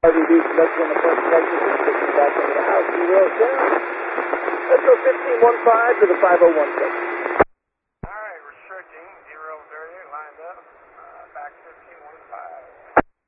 RVB conductor on the front Texas and switching back into the house. You will sound. Let's go 1515 to the 5016. Alright, we're searching. 0 variant lined up. Back 1515.